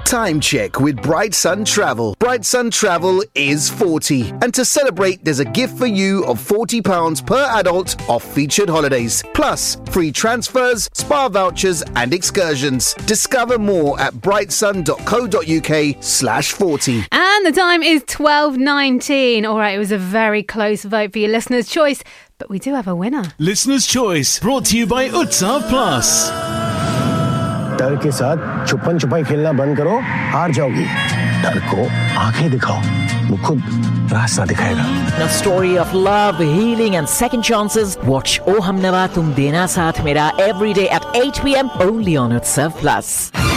Time check with Bright Sun Travel. Bright Sun Travel is 40. And to celebrate, there's a gift for you of £40 per adult off featured holidays. Plus, free transfers, spa vouchers and excursions. Discover more at brightsun.co.uk/40. And the time is 12:19. All right, it was a very close vote for your listener's choice, but we do have a winner. Listener's Choice, brought to you by Utsav Plus. डर के साथ छुपन छुपाई खेलना बंद करो, हार जाओगी। डर को आंखें दिखाओ, वो खुद रास्ता दिखाएगा। A story of love, healing and second chances. Watch O Humnava Tum Dena Saath Mera every day at 8 p.m. only on Utsav Plus.